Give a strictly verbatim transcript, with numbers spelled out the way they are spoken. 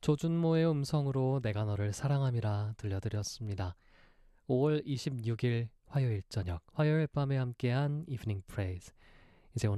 조준모의 음성으로 내가 너를 사랑함이라 들려드렸습니다. 오월 이십육일 화요일 저녁, 화요일 밤에 함께한 이브닝 프레이즈.